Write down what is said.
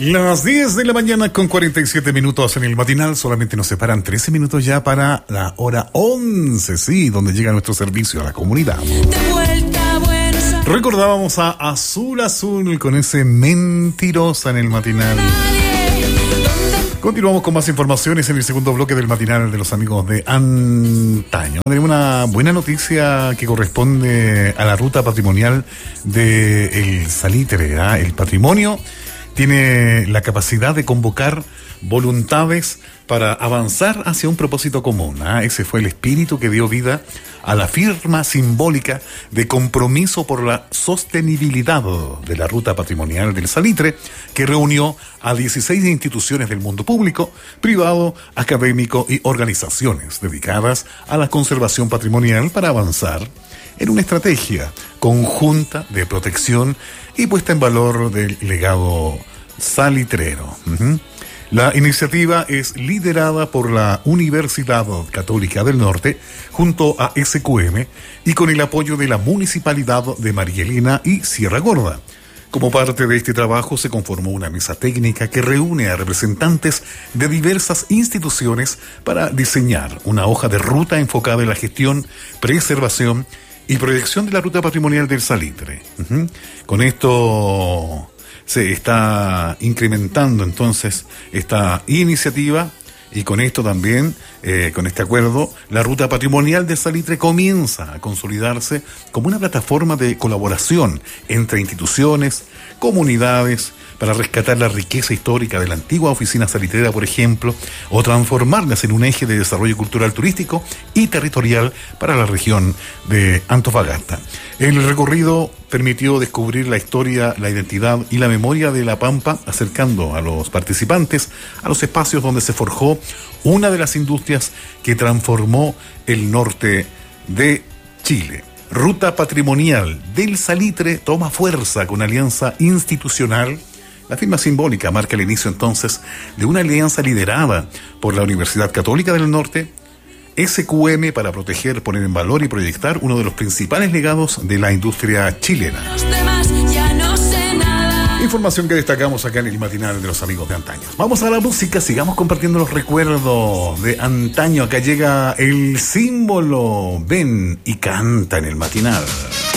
Las 10 de la mañana con 47 minutos en el matinal. Solamente nos separan 13 minutos ya para la hora 11, sí, donde llega nuestro servicio a la comunidad. Recordábamos a Azul Azul con ese Mentirosa en el matinal. Continuamos con más informaciones en el segundo bloque del matinal de los amigos de antaño. Tenemos una buena noticia que corresponde a la ruta patrimonial de El Salitre. El patrimonio tiene la capacidad de convocar voluntades para avanzar hacia un propósito común. Ese fue el espíritu que dio vida a la firma simbólica de compromiso por la sostenibilidad de la ruta patrimonial del Salitre, que reunió a 16 instituciones del mundo público, privado, académico y organizaciones dedicadas a la conservación patrimonial para avanzar en una estrategia conjunta de protección y puesta en valor del legado salitrero. La iniciativa es liderada por la Universidad Católica del Norte junto a SQM y con el apoyo de la Municipalidad de María Elena y Sierra Gorda. Como parte de este trabajo se conformó una mesa técnica que reúne a representantes de diversas instituciones para diseñar una hoja de ruta enfocada en la gestión, preservación y proyección de la ruta patrimonial del Salitre. Con esto se está incrementando entonces esta iniciativa y con esto también, con este acuerdo, la ruta patrimonial del Salitre comienza a consolidarse como una plataforma de colaboración entre instituciones, comunidades, para rescatar la riqueza histórica de la antigua oficina salitrera, por ejemplo, o transformarlas en un eje de desarrollo cultural, turístico y territorial para la región de Antofagasta. El recorrido permitió descubrir la historia, la identidad y la memoria de La Pampa, acercando a los participantes a los espacios donde se forjó una de las industrias que transformó el norte de Chile. Ruta patrimonial del Salitre toma fuerza con alianza institucional. La firma simbólica marca el inicio entonces de una alianza liderada por la Universidad Católica del Norte, SQM, para proteger, poner en valor y proyectar uno de los principales legados de la industria chilena. Información que destacamos acá en el matinal de los amigos de antaño. Vamos a la música, sigamos compartiendo los recuerdos de antaño. Acá llega el símbolo. Ven y canta en el matinal.